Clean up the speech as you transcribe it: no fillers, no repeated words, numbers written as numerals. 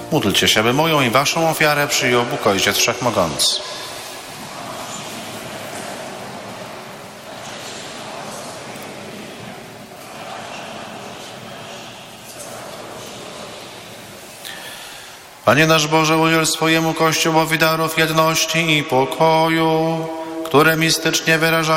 Módlcie się, aby moją i waszą ofiarę przyjął Bóg Ojciec Wszechmogący. Panie nasz Boże, udziel swojemu Kościołowi darów jedności i pokoju, które mistycznie wyrażają